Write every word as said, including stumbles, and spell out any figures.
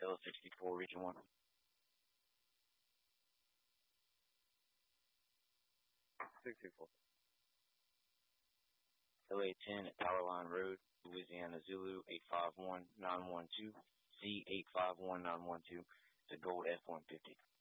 L sixty-four, Region one. sixty-four. L A ten at Tower Line Road, Louisiana Zulu, eight five one nine one two, C eight five one nine one two, to Gold F one fifty.